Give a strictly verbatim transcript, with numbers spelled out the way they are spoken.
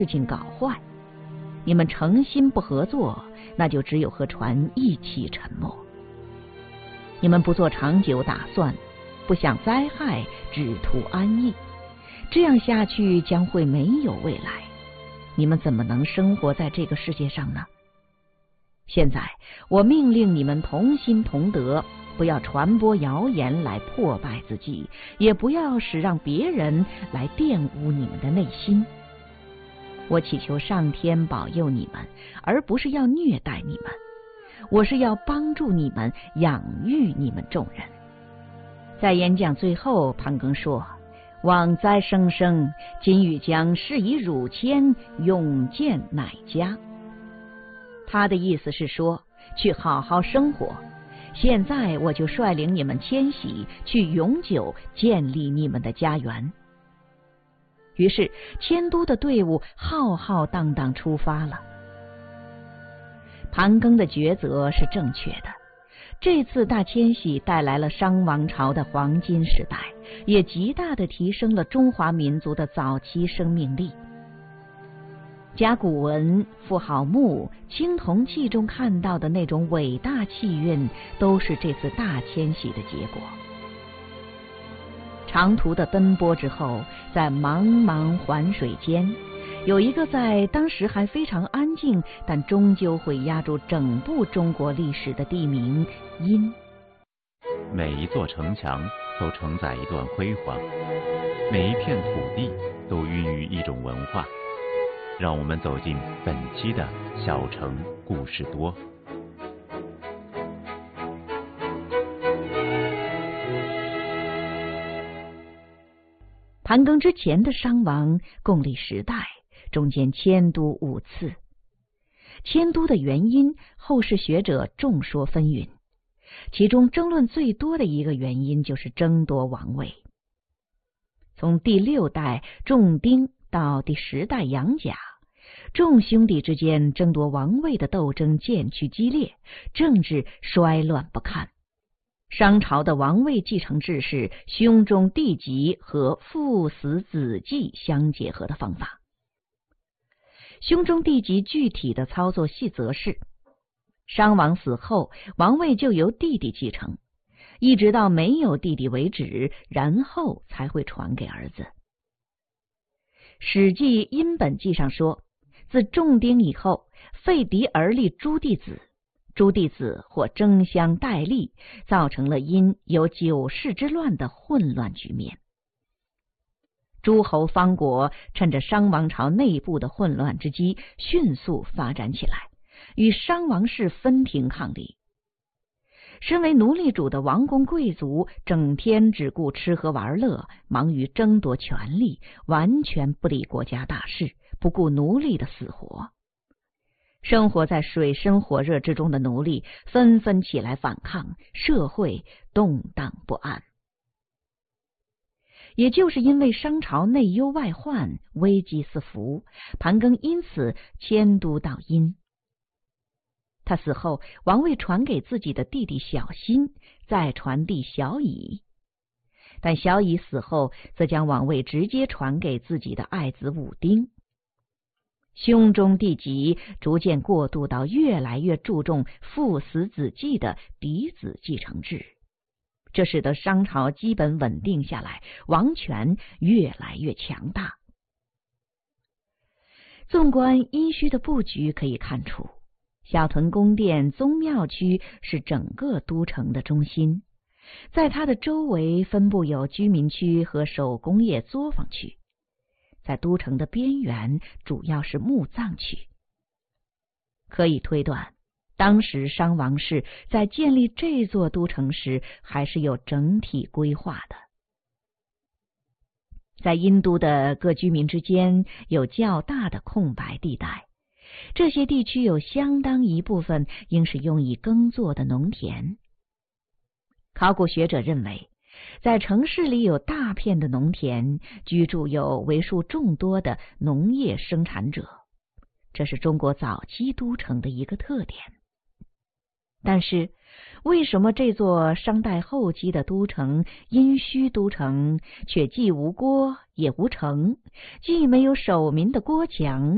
事情搞坏。你们诚心不合作，那就只有和船一起沉没。你们不做长久打算，不想灾害，只图安逸，这样下去将会没有未来。你们怎么能生活在这个世界上呢？现在我命令你们同心同德，不要传播谣言来破败自己，也不要使让别人来玷污你们的内心。我祈求上天保佑你们，而不是要虐待你们。我是要帮助你们，养育你们众人。在演讲最后，潘庚说：往哉生生，今欲将事以汝谦，永见乃佳。他的意思是说，去好好生活。现在我就率领你们迁徙，去永久建立你们的家园。于是迁都的队伍浩浩荡荡出发了。盘庚的抉择是正确的，这次大迁徙带来了商王朝的黄金时代，也极大地提升了中华民族的早期生命力。甲骨文、妇好墓、青铜器中看到的那种伟大气韵，都是这次大迁徙的结果。长途的奔波之后，在茫茫环水间，有一个在当时还非常安静，但终究会压住整部中国历史的地名——殷。 每一座城墙都承载一段辉煌，每一片土地都孕育一种文化。让我们走进本期的小城故事多。 盘庚之前的商王共历十代，中间迁都五次。迁都的原因，后世学者众说纷纭，其中争论最多的一个原因就是争夺王位。从第六代仲丁到第十代杨贾，众兄弟之间争夺王位的斗争渐趋激烈，政治衰乱不堪。商朝的王位继承制是兄终弟及和父死子继相结合的方法。兄终弟及具体的操作细则是：商王死后，王位就由弟弟继承，一直到没有弟弟为止，然后才会传给儿子。史记殷本纪上说，自仲丁以后，废嫡而立诸弟子，诸弟子或争相代立，造成了殷有九世之乱的混乱局面。诸侯方国趁着商王朝内部的混乱之机，迅速发展起来，与商王室分庭抗礼。身为奴隶主的王公贵族，整天只顾吃喝玩乐，忙于争夺权力，完全不理国家大事，不顾奴隶的死活。生活在水深火热之中的奴隶纷纷起来反抗，社会动荡不安。也就是因为商朝内忧外患，危机四伏，盘庚因此迁都到殷。他死后，王位传给自己的弟弟小辛，再传弟小乙。但小乙死后，则将王位直接传给自己的爱子武丁。兄终弟及逐渐过渡到越来越注重父死子继的嫡子继承制，这使得商朝基本稳定下来，王权越来越强大。纵观殷墟的布局可以看出，小屯宫殿宗庙区是整个都城的中心，在它的周围分布有居民区和手工业作坊区，在都城的边缘主要是墓葬区。可以推断，当时商王室在建立这座都城时还是有整体规划的。在殷都的各居民之间有较大的空白地带，这些地区有相当一部分应是用以耕作的农田。考古学者认为，在城市里有大片的农田，居住有为数众多的农业生产者，这是中国早期都城的一个特点。但是，为什么这座商代后期的都城殷墟都城却既无郭也无城，既没有守民的郭墙，